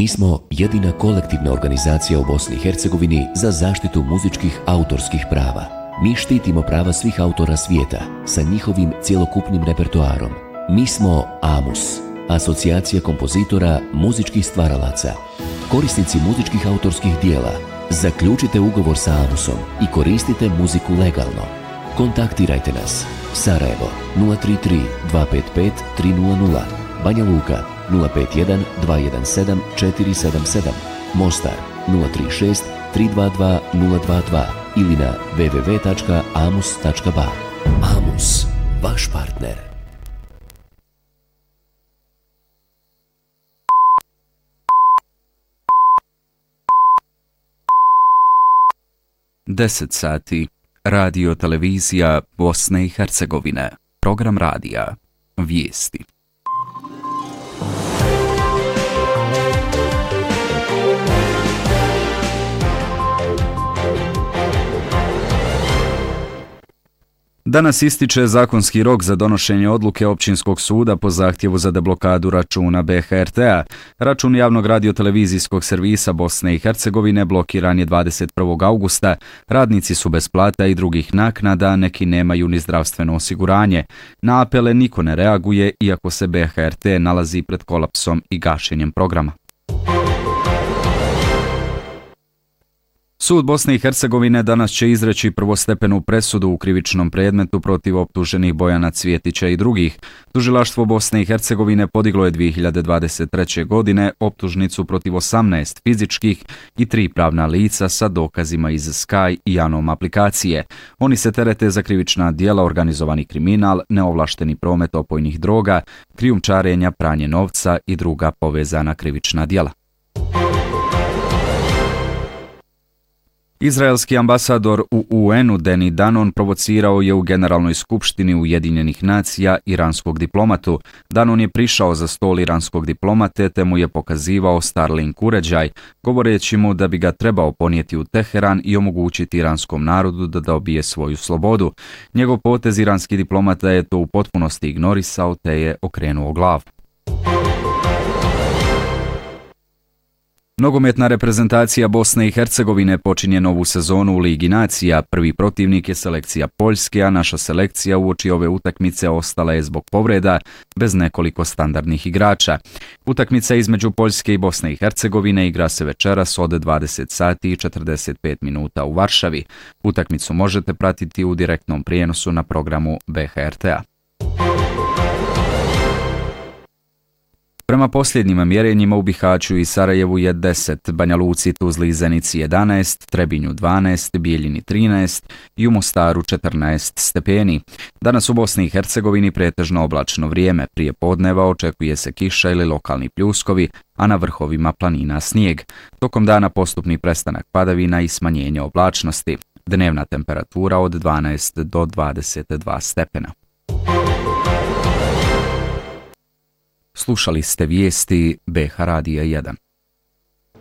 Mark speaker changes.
Speaker 1: Mi smo jedina kolektivna organizacija u Bosni i Hercegovini za zaštitu muzičkih autorskih prava. Mi štitimo prava svih autora svijeta sa njihovim cjelokupnim repertoarom. Mi smo AMUS, Asocijacija kompozitora muzičkih stvaralaca. Korisnici muzičkih autorskih dijela, zaključite ugovor sa AMUS-om i koristite muziku legalno. Kontaktirajte nas. Sarajevo 033 255 300, Banja Luka 051 217 477, Mostar 036 322 022 ili na www.amus.ba. AMUS, vaš partner.
Speaker 2: Deset sati. Radio televizija Bosne i Hercegovine. Program radija. Vijesti. Danas ističe zakonski rok za donošenje odluke Općinskog suda po zahtjevu za deblokadu računa BHRT-a. Račun javnog radiotelevizijskog servisa Bosne i Hercegovine blokiran je 21. augusta. Radnici su bez plata i drugih naknada, neki nemaju ni zdravstveno osiguranje. Na apele niko ne reaguje, iako se BHRT nalazi pred kolapsom i gašenjem programa. Sud Bosne i Hercegovine danas će izreći prvostepenu presudu u krivičnom predmetu protiv optuženih Bojana Cvjetića i drugih. Tužilaštvo Bosne i Hercegovine podiglo je 2023. godine optužnicu protiv 18 fizičkih i 3 pravna lica sa dokazima iz Sky i Anom aplikacije. Oni se terete za krivična djela organizovani kriminal, neovlašteni promet opojnih droga, krijumčarenja, pranje novca i druga povezana krivična djela. Izraelski ambasador u UN-u Deni Danon provocirao je u Generalnoj skupštini Ujedinjenih nacija iranskog diplomatu. Danon je prišao za stol iranskog diplomate te mu je pokazivao Starlink uređaj, govoreći mu da bi ga trebao ponijeti u Teheran i omogućiti iranskom narodu da dobije svoju slobodu. Njegov potez iranski diplomata je to u potpunosti ignorisao te je okrenuo glavu. Nogometna reprezentacija Bosne i Hercegovine počinje novu sezonu u Ligi nacija. Prvi protivnik je selekcija Poljske, a naša selekcija uoči ove utakmice ostala je zbog povreda bez nekoliko standardnih igrača. Utakmica između Poljske i Bosne i Hercegovine igra se večeras od 20 sati i 45 minuta u Varšavi. Utakmicu možete pratiti u direktnom prijenosu na programu BHRT-a. Prema posljednjim mjerenjima u Bihaću i Sarajevu je 10, Banja Luci, Tuzli i Zenici 11, Trebinju 12, Bijeljini 13 i u Mostaru 14 stepeni. Danas u Bosni i Hercegovini pretežno oblačno vrijeme, prije podneva očekuje se kiša ili lokalni pljuskovi, a na vrhovima planina snijeg. Tokom dana postupni prestanak padavina i smanjenje oblačnosti. Dnevna temperatura od 12 do 22 stepena. Slušali ste vijesti BH Radija 1.